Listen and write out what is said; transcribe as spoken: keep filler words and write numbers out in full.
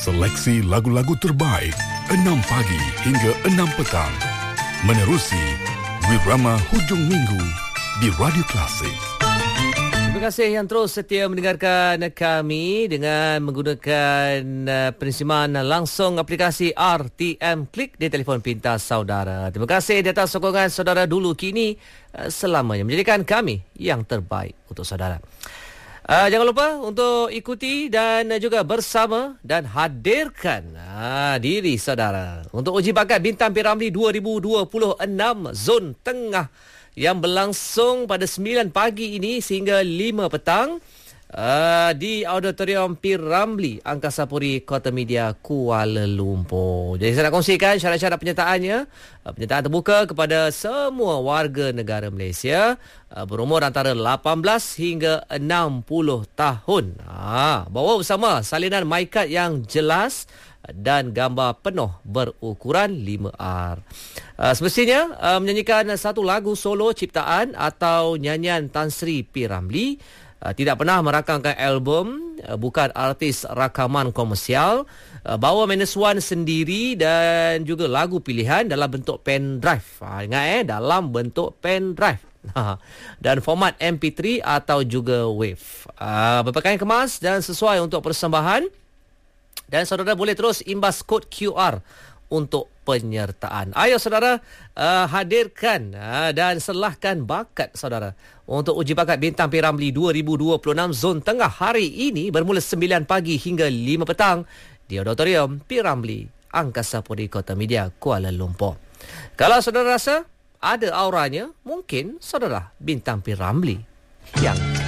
Seleksi lagu-lagu terbaik enam pagi hingga enam petang. Menerusi Wirama Hujung Minggu di Radio Klasik. Terima kasih yang terus setia mendengarkan kami dengan menggunakan uh, penerimaan langsung aplikasi R T M Klik di telefon pintar saudara. Terima kasih di atas sokongan saudara dulu kini uh, selamanya menjadikan kami yang terbaik untuk saudara. Uh, jangan lupa untuk ikuti dan juga bersama dan hadirkan uh, diri saudara untuk uji bakat Bintang P. Ramlee dua ribu dua puluh enam Zon Tengah yang berlangsung pada sembilan pagi ini sehingga lima petang uh, di Auditorium P. Ramlee, Angkasa Puri, Kota Media, Kuala Lumpur. Jadi saya nak kongsikan syarat-syarat penyertaannya. Uh, penyertaan terbuka kepada semua warga negara Malaysia uh, berumur antara lapan belas hingga enam puluh tahun. Ha, bawa bersama salinan MyCard yang jelas dan gambar penuh berukuran lima R. Uh, semestinya uh, menyanyikan satu lagu solo ciptaan atau nyanyian Tan Sri P. Ramlee. Uh, tidak pernah merakamkan album, uh, bukan artis rakaman komersial. Uh, bawa minus one sendiri dan juga lagu pilihan dalam bentuk pen drive. Uh, ingat eh, dalam bentuk pen drive. Dan format M P three atau juga wave. Uh, berpakaian kemas dan sesuai untuk persembahan. Dan saudara boleh terus imbas kod Q R untuk penyertaan. Ayo saudara uh, hadirkan uh, dan selahkan bakat saudara untuk uji bakat Bintang P. Ramlee dua ribu dua puluh enam Zon Tengah hari ini bermula sembilan pagi hingga lima petang di Auditorium P. Ramlee, Angkasa Puri, Kota Media, Kuala Lumpur. Kalau saudara rasa ada auranya, mungkin saudara Bintang P. Ramlee yang